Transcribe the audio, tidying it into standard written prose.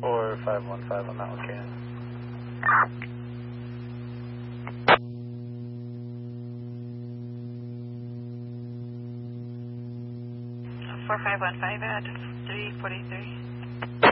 Or 515 on Mount Cannon. Four 515 at 343.